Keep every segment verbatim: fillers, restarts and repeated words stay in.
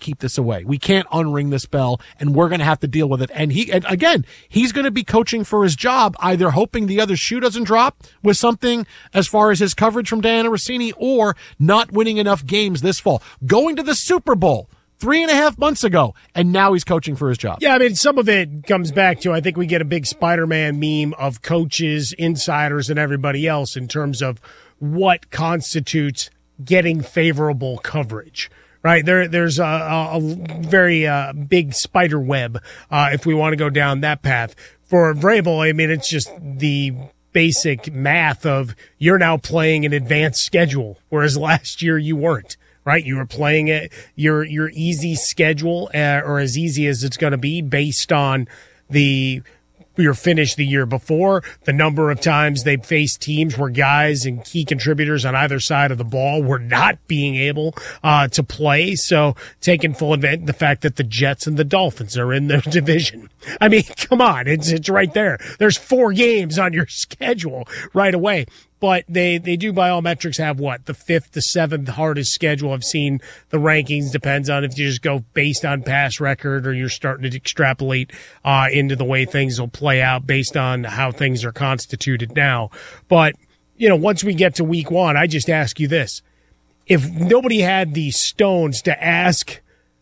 keep this away. We can't unring this bell, and we're going to have to deal with it. And he, and again, he's going to be coaching for his job, either hoping the other shoe doesn't drop with something as far as his coverage from Diana Rossini, or not winning enough games this fall. Going to the Super Bowl three and a half months ago, and now he's coaching for his job. Yeah, I mean, some of it comes back to, I think we get a big Spider-Man meme of coaches, insiders, and everybody else in terms of what constitutes getting favorable coverage. Right, there, there's a, a, a very uh, big spider web uh, if we want to go down that path. For Vrabel, I mean, it's just the basic math of you're now playing an advanced schedule, whereas last year you weren't. Right, you were playing it your your easy schedule, uh, or as easy as it's going to be based on the your finish the year before, the number of times they've faced teams where guys and key contributors on either side of the ball were not being able uh, to play. So taking full advantage of the fact that the Jets and the Dolphins are in their division. I mean, come on, it's it's right there. There's four games on your schedule right away. But they, they do, by all metrics, have what? The fifth to seventh hardest schedule. I've seen the rankings. Depends on if you just go based on past record or you're starting to extrapolate uh, into the way things will play out based on how things are constituted now. But, you know, once we get to week one, I just ask you this. If nobody had the stones to ask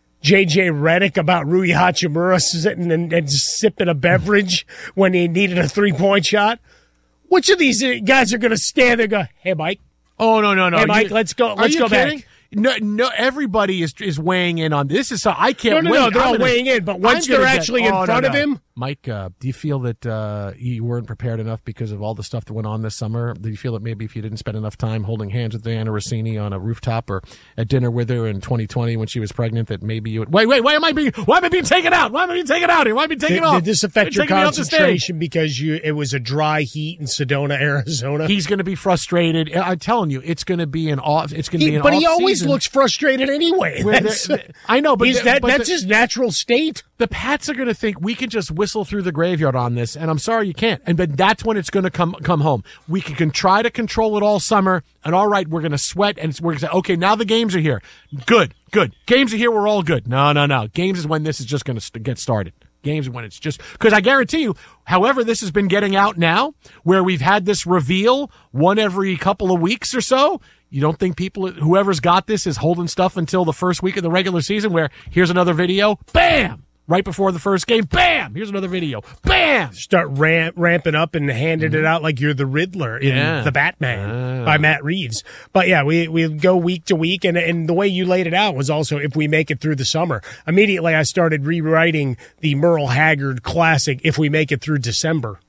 J J Redick about Rui Hachimura sitting and, and sipping a beverage when he needed a three-point shot, which of these guys are going to stand there and go, hey, Mike? Oh, no, no, no. Hey, Mike, you, let's go Let's go kidding? back. No, no. Everybody is is weighing in on this. Is so I can't. No, no, wait. no. They're I'm all gonna, weighing in, but once I'm they're get, actually oh, in no, front no. of him, Mike, uh, do you feel that uh, you weren't prepared enough because of all the stuff that went on this summer? Do you feel that maybe if you didn't spend enough time holding hands with Diana Rossini on a rooftop or at dinner with her in twenty twenty when she was pregnant, that maybe you would wait, wait? Why am I being? Why am I being taken out? Why am I being taken out here? Why am I being taken did, off? Did this affect They're your concentration because you it was a dry heat in Sedona, Arizona? He's going to be frustrated. I'm telling you, it's going to be an off. It's going to be an but off he always season. looks frustrated anyway. I know, but, He's the, that, but that's the, his natural state. The Pats are going to think we can just whistle through the graveyard on this, and I'm sorry you can't. And but that's when it's going to come come home. We can, can try to control it all summer, and all right, we're going to sweat, and we're going to say, okay, now the games are here. Good, good. Games are here. We're all good. No, no, no. Games is when this is just going to get started. Games when it's just because I guarantee you, however this has been getting out now, where we've had this reveal one every couple of weeks or so. You don't think people, whoever's got this, is holding stuff until the first week of the regular season where here's another video, bam, right before the first game, bam, here's another video, bam. Start ramp, ramping up and handing mm-hmm. it out like you're the Riddler in yeah. The Batman uh. by Matt Reeves. But yeah, we we go week to week, and, and the way you laid it out was also if we make it through the summer. Immediately I started rewriting the Merle Haggard classic, if we make it through December.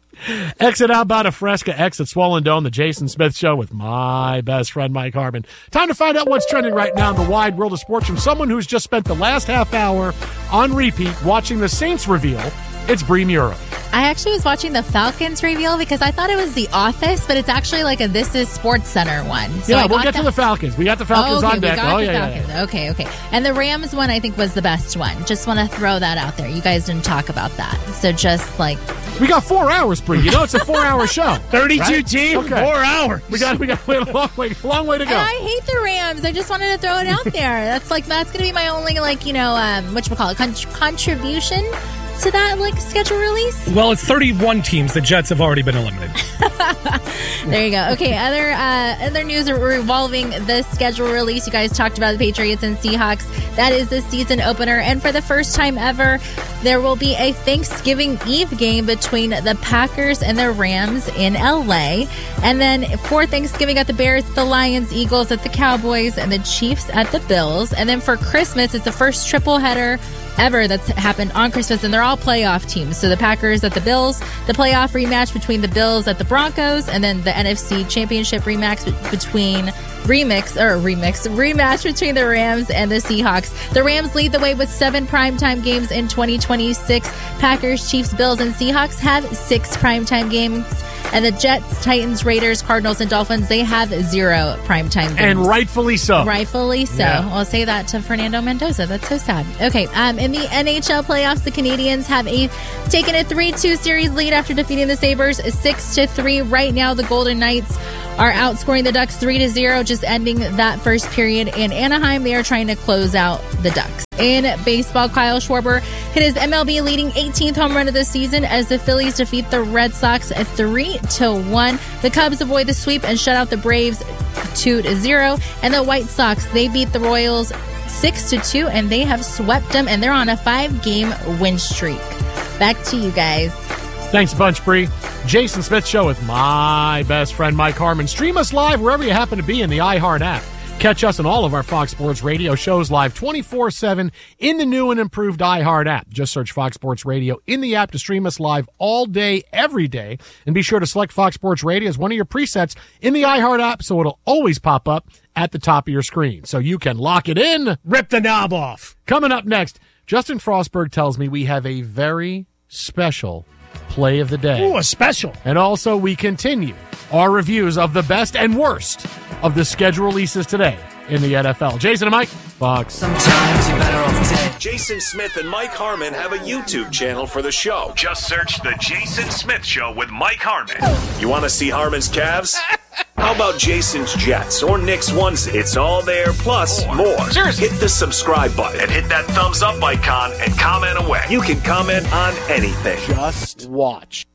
Exit outbound of Fresca, exit Swollen Dome, the Jason Smith Show with my best friend, Mike Harmon. Time to find out what's trending right now in the wide world of sports from someone who's just spent the last half hour on repeat watching the Saints reveal. It's Bree Mura. I actually was watching the Falcons reveal because I thought it was The Office, but it's actually like a This Is Sports Center one. So yeah, I we'll got get the- to the Falcons. We got the Falcons oh, okay, on deck. We got oh, the yeah, Falcons. yeah, yeah. Okay, okay. And the Rams one, I think, was the best one. Just want to throw that out there. You guys didn't talk about that. So just like... We got four hours, Bree. You know, it's a four-hour show. thirty-two right? teams, okay. four hours. We got, we got a long way, long way to go. And I hate the Rams. I just wanted to throw it out there. That's like that's going to be my only, like, you know, um, whatchamacallit, con- contribution to that, like, schedule release. Well, it's thirty-one teams. The Jets have already been eliminated. There you go. Okay, other uh, other news revolving the schedule release. You guys talked about the Patriots and Seahawks. That is the season opener. And for the first time ever, there will be a Thanksgiving Eve game between the Packers and the Rams in L A. And then for Thanksgiving at the Bears, the Lions, Eagles at the Cowboys, and the Chiefs at the Bills. And then for Christmas, it's the first triple header ever that's happened on Christmas, and they're all playoff teams. So the Packers at the Bills, the playoff rematch between the Bills at the Broncos, and then the N F C Championship rematch between remix or remix rematch between the Rams and the Seahawks. The Rams lead the way with seven primetime games in twenty twenty-six. Packers, Chiefs, Bills, and Seahawks have six primetime games. And the Jets, Titans, Raiders, Cardinals, and Dolphins, they have zero primetime games. And rightfully so. Rightfully so. Yeah. I'll say that to Fernando Mendoza. That's so sad. Okay, um, in the N H L playoffs, the Canadiens have a taken a three two series lead after defeating the Sabres six to three. Right now, the Golden Knights are outscoring the Ducks three to zero, just ending that first period. In Anaheim, they are trying to close out the Ducks. In baseball, Kyle Schwarber hit his M L B leading eighteenth home run of the season as the Phillies defeat the Red Sox at three to one. The Cubs avoid the sweep and shut out the Braves two to zero. And the White Sox, they beat the Royals six to two, and they have swept them, and they're on a five-game win streak. Back to you guys. Thanks a bunch, Bree. Jason Smith Show with my best friend Mike Harmon. Stream us live wherever you happen to be in the iHeart app. Catch us on all of our Fox Sports Radio shows live twenty-four seven in the new and improved iHeart app. Just search Fox Sports Radio in the app to stream us live all day, every day. And be sure to select Fox Sports Radio as one of your presets in the iHeart app so it'll always pop up at the top of your screen. So you can lock it in. Rip the knob off. Coming up next, Justin Frostberg tells me we have a very special play of the day. Ooh, a special. And also we continue our reviews of the best and worst of the schedule releases today in the N F L. Jason and Mike, Fox. Sometimes you're better off dead. Jason Smith and Mike Harmon have a YouTube channel for the show. Just search The Jason Smith Show with Mike Harmon. You want to see Harmon's calves? How about Jason's Jets or Nick's onesie? It's all there, plus more. more. Seriously. Hit the subscribe button and hit that thumbs up icon and comment away. You can comment on anything. Just watch.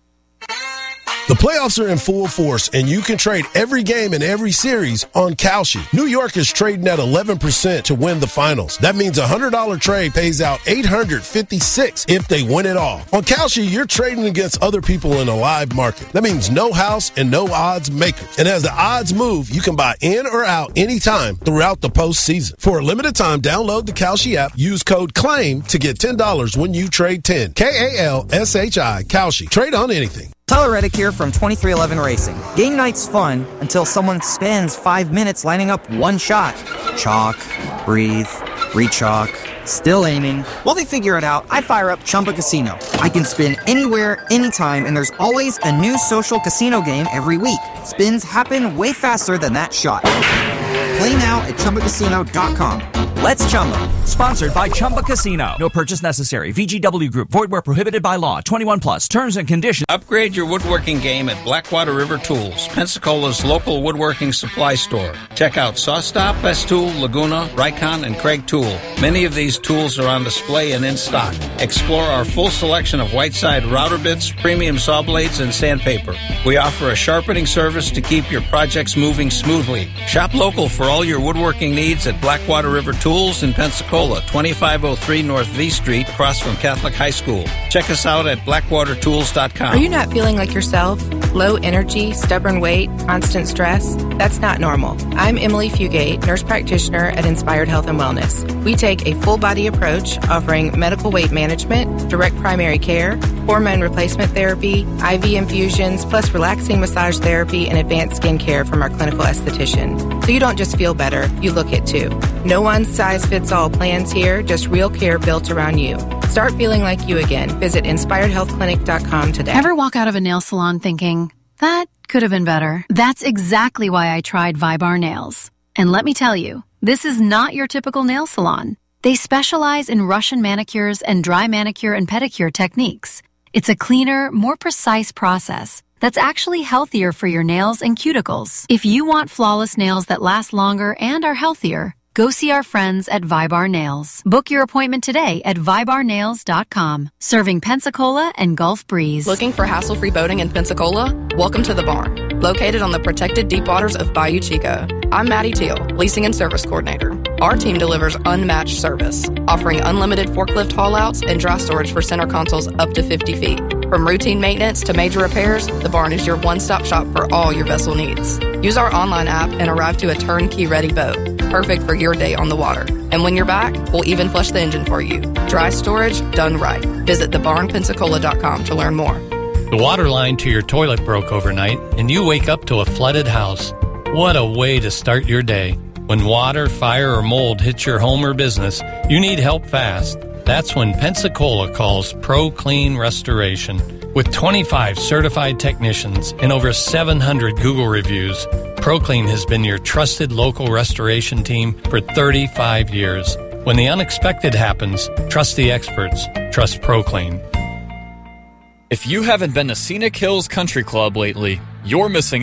The playoffs are in full force, and you can trade every game in every series on Kalshi. New York is trading at eleven percent to win the finals. That means a one hundred dollars trade pays out eight hundred fifty-six dollars if they win it all. On Kalshi, you're trading against other people in a live market. That means no house and no odds makers. And as the odds move, you can buy in or out anytime throughout the postseason. For a limited time, download the Kalshi app, use code CLAIM to get ten dollars when you trade ten. K A L S H I, Kalshi. Trade on anything. Tyler Reddick here from twenty-three eleven Racing. Game night's fun until someone spends five minutes lining up one shot. Chalk, breathe, re-chalk, still aiming. While they figure it out, I fire up Chumba Casino. I can spin anywhere, anytime, and there's always a new social casino game every week. Spins happen way faster than that shot. Play now at Chumba Casino dot com. Let's Chumba. Sponsored by Chumba Casino. No purchase necessary. V G W Group. Void where prohibited by law. twenty-one plus. Terms and conditions. Upgrade your woodworking game at Blackwater River Tools, Pensacola's local woodworking supply store. Check out SawStop, Festool, Laguna, Rycon, and Craig Tool. Many of these tools are on display and in stock. Explore our full selection of Whiteside router bits, premium saw blades, and sandpaper. We offer a sharpening service to keep your projects moving smoothly. Shop local for all your woodworking needs at Blackwater River Tools in Pensacola, twenty-five oh three North V Street, across from Catholic High School. Check us out at blackwater tools dot com. Are you not feeling like yourself? Low energy, stubborn weight, constant stress? That's not normal. I'm Emily Fugate, nurse practitioner at Inspired Health and Wellness. We take a full body approach offering medical weight management, direct primary care, hormone replacement therapy, I V infusions, plus relaxing massage therapy and advanced skin care from our clinical esthetician. So you don't just feel better, you look it too. No one size fits all plans here, just real care built around you. Start feeling like you again. Visit inspired health clinic dot com today. Ever walk out of a nail salon thinking, that could have been better? That's exactly why I tried Vibar Nails. And let me tell you, this is not your typical nail salon. They specialize in Russian manicures and dry manicure and pedicure techniques. It's a cleaner, more precise process that's actually healthier for your nails and cuticles. If you want flawless nails that last longer and are healthier, go see our friends at Vibar Nails. Book your appointment today at vibar nails dot com. Serving Pensacola and Gulf Breeze. Looking for hassle-free boating in Pensacola? Welcome to the Barn, located on the protected deep waters of Bayou Chico. I'm Maddie Teal, leasing and service coordinator. Our team delivers unmatched service, offering unlimited forklift haul-outs and dry storage for center consoles up to fifty feet. From routine maintenance to major repairs, the Barn is your one-stop shop for all your vessel needs. Use our online app and arrive to a turnkey-ready boat, perfect for your day on the water. And when you're back, we'll even flush the engine for you. Dry storage done right. Visit the barn pensacola dot com to learn more. The water line to your toilet broke overnight, and you wake up to a flooded house. What a way to start your day. When water, fire, or mold hits your home or business, you need help fast. That's when Pensacola calls Pro Clean Restoration. With twenty-five certified technicians and over seven hundred Google reviews, ProClean has been your trusted local restoration team for thirty-five years. When the unexpected happens, trust the experts. Trust ProClean. If you haven't been to Scenic Hills Country Club lately, you're missing out.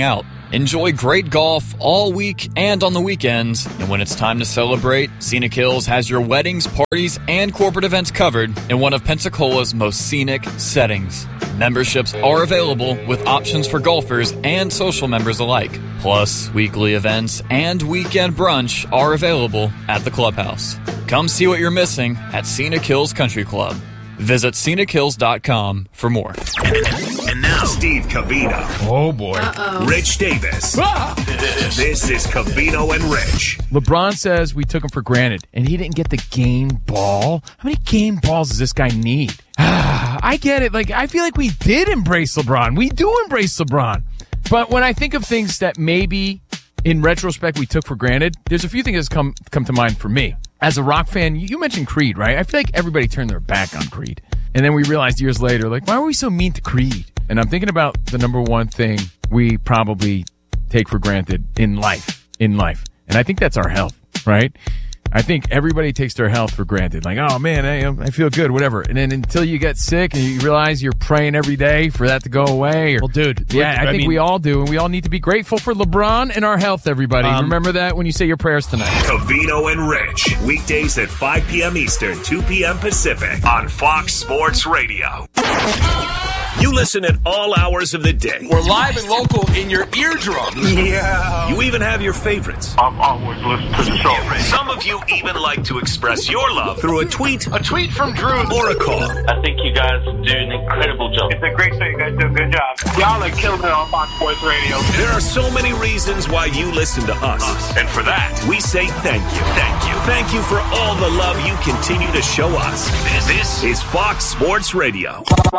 Enjoy great golf all week and on the weekends. And when it's time to celebrate, Scenic Hills has your weddings, parties, and corporate events covered in one of Pensacola's most scenic settings. Memberships are available with options for golfers and social members alike. Plus, weekly events and weekend brunch are available at the clubhouse. Come see what you're missing at Scenic Hills Country Club. Visit scenic hills dot com for more. And now, Steve Covino. Oh, boy. Uh-oh. Rich Davis. Ah! This is Covino and Rich. LeBron says we took him for granted, and he didn't get the game ball. How many game balls does this guy need? I get it. Like, I feel like we did embrace LeBron. We do embrace LeBron. But when I think of things that maybe, in retrospect, we took for granted, there's a few things that come come to mind for me. As a rock fan, you mentioned Creed, right? I feel like everybody turned their back on Creed. And then we realized years later, like, why were we so mean to Creed? And I'm thinking about the number one thing we probably take for granted in life, in life. And I think that's our health, right? I think everybody takes their health for granted. Like, oh, man, I, I feel good, whatever. And then until you get sick and you realize you're praying every day for that to go away. Or, well, dude. Yeah, I, I think mean, we all do. And we all need to be grateful for LeBron and our health, everybody. Um, Remember that when you say your prayers tonight. Covino and Rich. Weekdays at five p.m. Eastern, two p.m. Pacific on Fox Sports Radio. You listen at all hours of the day. We're live and local in your eardrum. Yeah. You even have your favorites. I'm always listening to the show. Some of you even like to express your love through a tweet, a tweet from Drew, or a call. I think you guys do an incredible job. It's a great show. You guys do a good job. Y'all are killing it on Fox Sports Radio. There are so many reasons why you listen to us. us. And for that, we say thank you. Thank you. Thank you for all the love you continue to show us. This is Fox Sports Radio.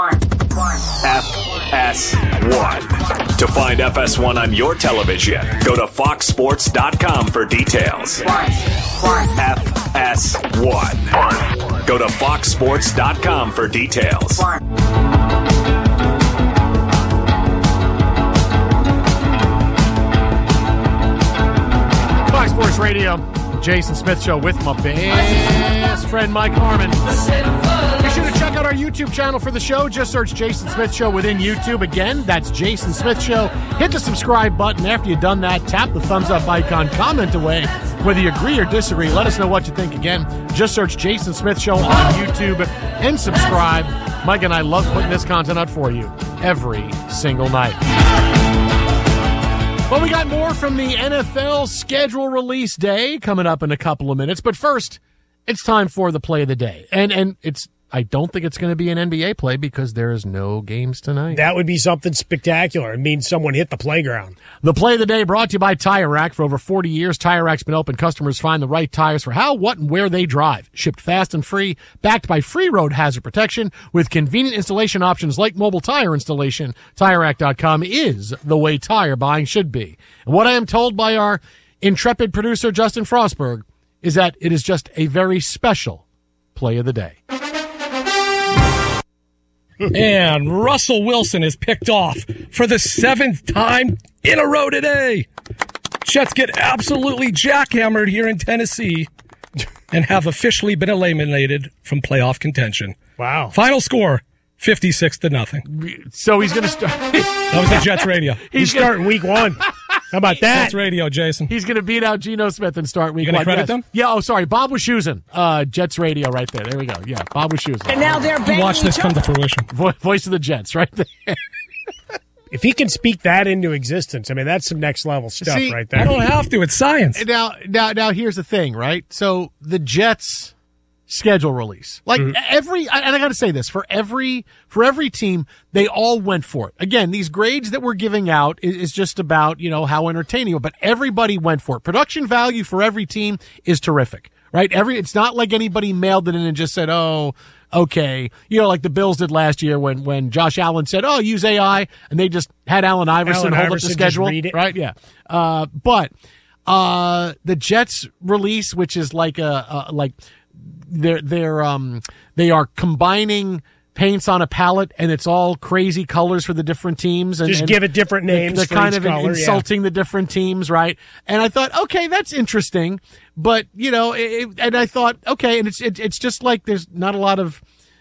F S one. To find F S one on your television, go to fox sports dot com for details. F S one. Go to fox sports dot com for details. Fox Sports Radio, Jason Smith Show with my best friend Mike Harmon. Be sure to check out our YouTube channel for the show. Just search Jason Smith Show within YouTube. Again, that's Jason Smith Show. Hit the subscribe button. After you've done that, tap the thumbs up icon. Comment away. Whether you agree or disagree, let us know what you think. Again, just search Jason Smith Show on YouTube and subscribe. Mike and I love putting this content out for you every single night. Well, we got more from the N F L schedule release day coming up in a couple of minutes. But first, it's time for the play of the day. And and it's I don't think it's going to be an N B A play because there is no games tonight. That would be something spectacular. It means someone hit the playground. The play of the day brought to you by Tire Rack. For over forty years, Tire Rack's been open. Customers find the right tires for how, what, and where they drive. Shipped fast and free, backed by free road hazard protection with convenient installation options like mobile tire installation. Tire Rack dot com is the way tire buying should be. And what I am told by our intrepid producer, Justin Frostberg, is that it is just a very special play of the day. And Russell Wilson is picked off for the seventh time in a row today. Jets get absolutely jackhammered here in Tennessee and have officially been eliminated from playoff contention. Wow. Final score, fifty-six to nothing. So he's going to start. That was the Jets radio. He's, he's gonna... starting week one. How about that? Jets radio, Jason. He's going to beat out Geno Smith and start week you one. You going to credit yes. them? Yeah, oh, sorry. Bob Wischusen. Uh, Jets radio right there. There we go. Yeah, Bob Wischusen. And now they're banging Watch this come to fruition. Vo- voice of the Jets right there. If he can speak that into existence, I mean, that's some next level stuff See, right there. I don't have to. It's science. Now, now, now, here's the thing, right? So the Jets schedule release, like mm-hmm. every, and I got to say this for every for every team, they all went for it. Again, these grades that we're giving out is, is just about you know how entertaining, but everybody went for it. Production value for every team is terrific, right? Every it's not like anybody mailed it in and just said, oh. Okay, you know, like the Bills did last year when, when Josh Allen said, "Oh, use A I," and they just had Allen Iverson Allen hold Iverson up the schedule, read it. right? Yeah, uh, but uh, the Jets release, which is like a, a like they're they're um they are combining paints on a palette, and it's all crazy colors for the different teams. And just and give it different names. They're for kind each of color, insulting yeah. the different teams, right? And I thought, okay, that's interesting. But you know, it, and I thought, okay, and it's it, it's just like there's not a lot of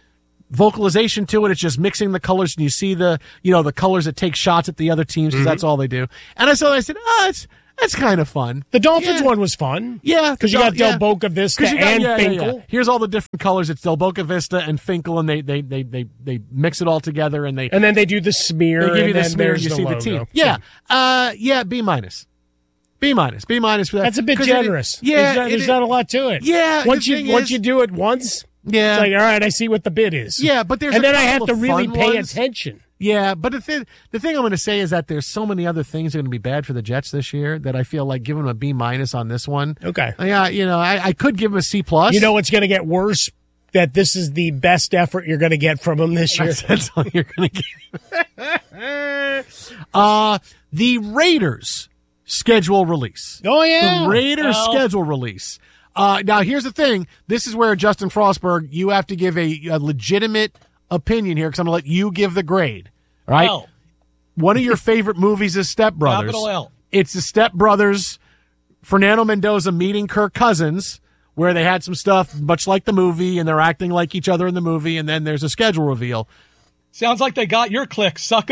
vocalization to it. It's just mixing the colors, and you see the, you know, the colors that take shots at the other teams because Mhm. that's all they do. And I saw, I said, oh, it's that's kind of fun. The Dolphins Yeah. one was fun. Yeah, because you the- got Del yeah. Boca Vista 'Cause you got- and yeah, yeah, Finkel. yeah. Here's all the different colors. It's Del Boca Vista and Finkel, and they they they they, they mix it all together, and they And then they do the smear. they give you and the then smear. there's You the see logo. the team. Yeah, uh, yeah. B minus. B minus. B minus for that. That's a bit 'Cause it- generous. yeah, there's not, it- there's not a lot to it. Yeah, once the you thing once is- you do it once, Yeah. it's like, all right, I see what the bid is. Yeah, but there's and a then I have couple to of really fun pay ones. attention. Yeah, but the thing, the thing I'm going to say is that there's so many other things that are going to be bad for the Jets this year that I feel like giving them a B minus on this one. Okay. Yeah, you know, I, I could give them a C plus. You know what's going to get worse? That this is the best effort you're going to get from them this year. That's all you're going to get. uh, the Raiders schedule release. Oh, yeah. The Raiders Well. schedule release. Uh, now, here's the thing. This is where, Justin Frostberg, you have to give a, a legitimate opinion here because I'm going to let you give the grade. All right? L. One of your favorite movies is Step Brothers. Capital L. It's the Step Brothers, Fernando Mendoza meeting Kirk Cousins, where they had some stuff much like the movie, and they're acting like each other in the movie, and then there's a schedule reveal. Sounds like they got your click, sucker.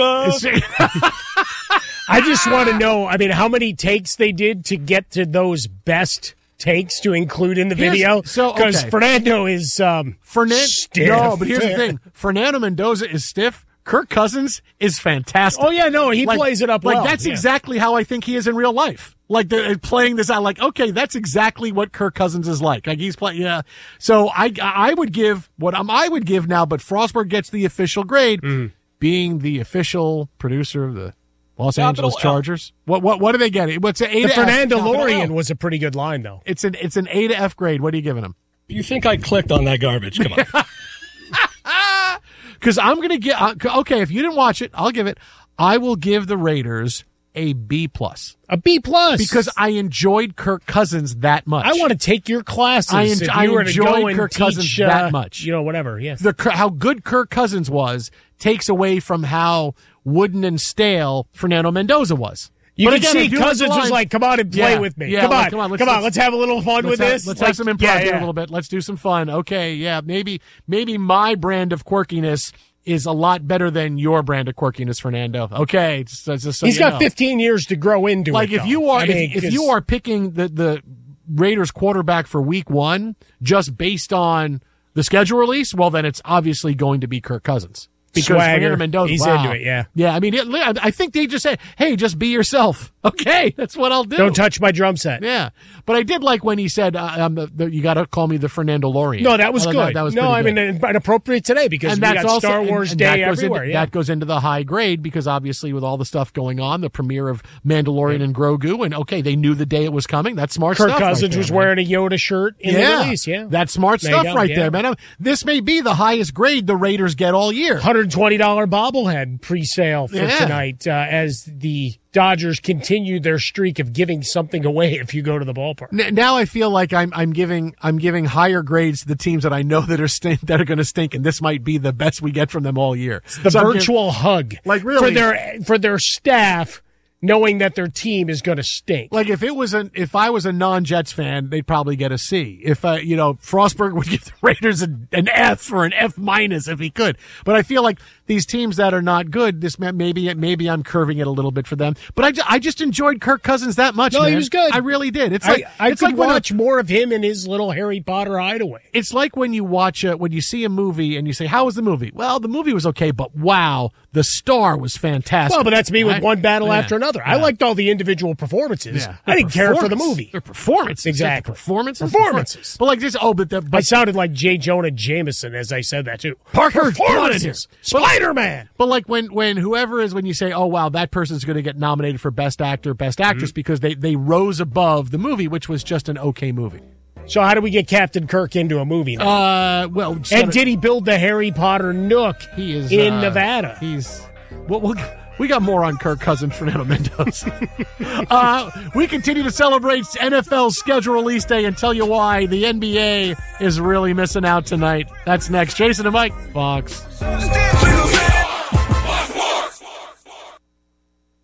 I just want to know, I mean, how many takes they did to get to those best takes to include in the Here's- video? so, Because okay. Fernando is um, Fernan- stiff. No, but here's the thing. Fernando Mendoza is stiff. Kirk Cousins is fantastic. Oh, yeah, no, he plays it up like, well. that's Yeah. exactly how I think he is in real life. Like, they're playing this out, like, okay, that's exactly what Kirk Cousins is like. Like, he's playing, yeah. So I I would give what um, I would give now, but Frostberg gets the official grade, Mm-hmm. being the official producer of the Los Capital Angeles L. Chargers. What what what are they getting? What's an A The to F? Fernando Capital Lorian L. was a pretty good line, though. It's an it's an A to F grade. What are you giving him? You think I clicked on that garbage? Come on. Because I'm going to get uh, okay. If you didn't watch it, I'll give it. I will give the Raiders a B plus. A B plus Because I enjoyed Kirk Cousins that much. I want to take your classes. I, if en- you I were to enjoyed go and Kirk teach, Cousins uh, that much. You know, whatever. Yes. The how good Kirk Cousins was takes away from how wooden and stale Fernando Mendoza was. You But can again, I see do like Cousins the was line. like, "Come on and play Yeah, with me. yeah, come, like, on, come on, let's- come on, let's- let's have a little fun Let's with have, this. let's Like, have some improv yeah, here yeah. a little bit. Let's do some fun. Okay, yeah, maybe maybe my brand of quirkiness is a lot better than your brand of quirkiness, Fernando. Okay, just, just so He's you got know. fifteen years to grow into Like it. if though. you are I mean, if, if 'cause- you are picking the the Raiders quarterback for week one just based on the schedule release, well then it's obviously going to be Kirk Cousins. Because Swagger, Fernando Mendoza, he's wow. into it, yeah. Yeah, I mean, it, I think they just said, hey, just be yourself. Okay, that's what I'll do. don't touch my drum set. Yeah, but I did like when he said, uh, um, the, the, you got to call me the Fernando Lorian. No, that was I good. thought That, that was no, I pretty mean, good. and appropriate today because And we that's got also, Star and- Wars and Day that goes everywhere. Into, yeah. That goes into the high grade because obviously with all the stuff going on, the premiere of Mandalorian and Grogu, and okay, they knew the day it was coming. That's smart Kirk stuff. right Cousins there, was man. wearing a Yoda shirt in yeah. the release. Yeah, That's smart There you stuff go, right yeah. there, man. This may be the highest grade the Raiders get all year. one hundred twenty dollars bobblehead pre-sale for Yeah. tonight uh, as the Dodgers continue their streak of giving something away if you go to the ballpark. N- Now I feel like I'm I'm giving I'm giving higher grades to the teams that I know that are stink, that are going to stink, and this might be the best we get from them all year. The So I'm giving- virtual hug, Like, really? for their for their staff, knowing that their team is going to stink. Like if it was an if I was a non-Jets fan, they'd probably get a C. If uh, you know Frostberg would give the Raiders a, an F or an F minus if he could. But I feel like these teams that are not good, this ma- maybe maybe I'm curving it a little bit for them. But I, ju- I just enjoyed Kirk Cousins that much. No, man. he was good. I really did. It's I, like I it's could like when a- watch more of him in his little Harry Potter hideaway. It's like when you watch a, when you see a movie and you say, "How was the movie?" Well, the movie was okay, but wow, the star was fantastic. Well, but that's me with Right? one battle Yeah. after another. I Yeah. liked all the individual performances. Yeah. I didn't care for the Performance. movie. Their performances. Exactly. Their Performances. Performances. But like this, oh, but the I but sounded like J. Jonah Jameson as I said that too. Parker Performances. Spider-Man. But like when when whoever is when you say, oh wow, that person's going to get nominated for Best Actor, Best Actress Mm-hmm. because they they rose above the movie, which was just an okay movie. So how do we get Captain Kirk into a movie now? Uh, well, and did he build the Harry Potter nook he is in uh, Nevada? He's well, we'll we got more on Kirk Cousins, Fernando Mendoza. uh, we continue to celebrate N F L's schedule release day and tell you why the N B A is really missing out tonight. That's next. Jason and Mike, Fox.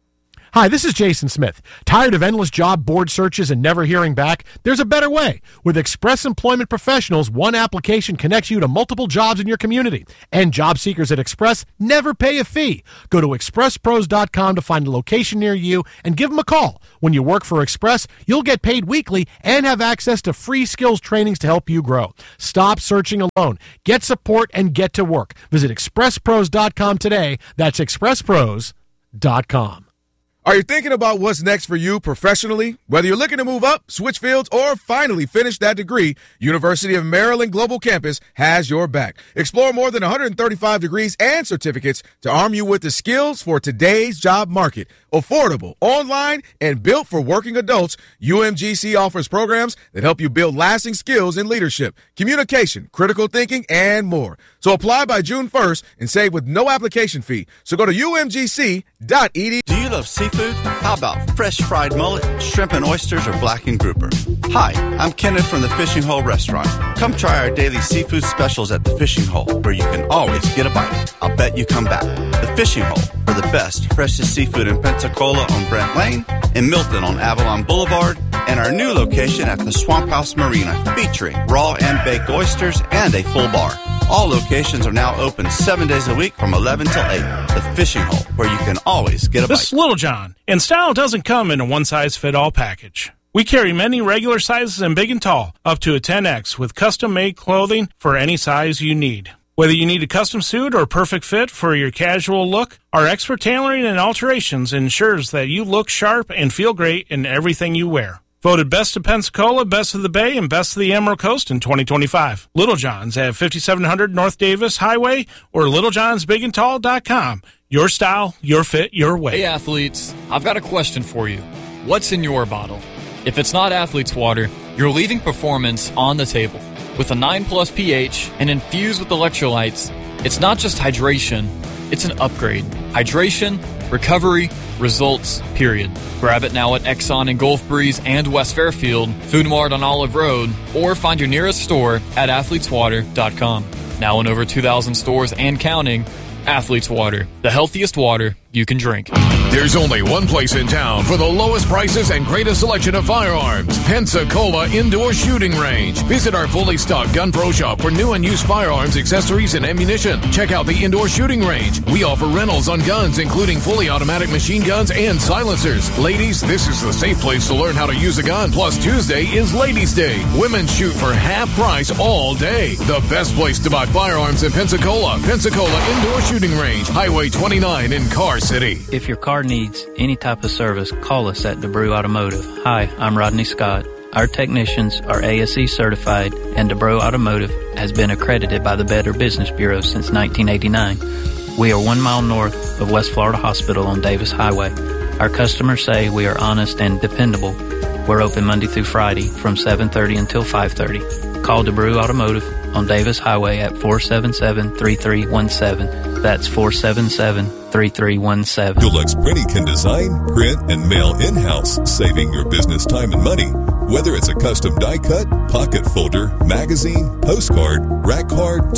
Hi, this is Jason Smith. Tired of endless job board searches and never hearing back? There's a better way. With Express Employment Professionals, one application connects you to multiple jobs in your community. And job seekers at Express never pay a fee. Go to express pros dot com to find a location near you and give them a call. When you work for Express, you'll get paid weekly and have access to free skills trainings to help you grow. Stop searching alone. Get support and get to work. Visit express pros dot com today. That's express pros dot com. Are you thinking about what's next for you professionally? Whether you're looking to move up, switch fields, or finally finish that degree, University of Maryland Global Campus has your back. Explore more than one hundred thirty-five degrees and certificates to arm you with the skills for today's job market. Affordable, online, and built for working adults, U M G C offers programs that help you build lasting skills in leadership, communication, critical thinking, and more. So apply by June first and save with no application fee. So go to U M G C dot E D U. Do you love seafood? How about fresh fried mullet, shrimp and oysters, or blackened grouper? Hi, I'm Kenneth from the Fishing Hole Restaurant. Come try our daily seafood specials at the Fishing Hole, where you can always get a bite. I'll bet you come back. The Fishing Hole, for the best, freshest seafood in Pensacola on Brent Lane, in Milton on Avalon Boulevard, and our new location at the Swamp House Marina, featuring raw and baked oysters and a full bar. All locations are now open seven days a week from eleven till eight. The Fishing Hole, where you can always get a bite. This is Little John, and style doesn't come in a one-size-fit-all package. We carry many regular sizes and big and tall, up to a ten X, with custom-made clothing for any size you need. Whether you need a custom suit or perfect fit for your casual look, our expert tailoring and alterations ensures that you look sharp and feel great in everything you wear. Voted Best of Pensacola, Best of the Bay, and Best of the Emerald Coast in twenty twenty-five. Little John's at fifty-seven hundred North Davis Highway or little johns big and tall dot com. Your style, your fit, your way. Hey athletes, I've got a question for you. What's in your bottle? If it's not Athlete's Water, you're leaving performance on the table. With a nine plus pH and infused with electrolytes, it's not just hydration, it's an upgrade. Hydration, recovery, results, period. Grab it now at Exxon and Gulf Breeze and West Fairfield, Food Mart on Olive Road, or find your nearest store at athletes water dot com. Now in over two thousand stores and counting, Athlete's Water, the healthiest water you can drink. There's only one place in town for the lowest prices and greatest selection of firearms. Pensacola Indoor Shooting Range. Visit our fully stocked Gun Pro Shop for new and used firearms, accessories, and ammunition. Check out the Indoor Shooting Range. We offer rentals on guns, including fully automatic machine guns and silencers. Ladies, this is the safe place to learn how to use a gun. Plus, Tuesday is Ladies' Day. Women shoot for half price all day. The best place to buy firearms in Pensacola. Pensacola Indoor Shooting Range. Highway twenty-nine in Car City. If your car needs any type of service, call us at DeBrew Automotive. Hi, I'm Rodney Scott. Our technicians are A S E certified, and DeBrew Automotive has been accredited by the Better Business Bureau since nineteen eighty-nine. We are one mile north of West Florida Hospital on Davis Highway. Our customers say we are honest and dependable. We're open Monday through Friday from seven thirty until five thirty. Call DeBrew Automotive on Davis Highway at four seven seven, three three one seven. That's four seven seven, three three one seven. Dulux Printing can design, print, and mail in-house, saving your business time and money. Whether it's a custom die cut, pocket folder, magazine, postcard, rack card,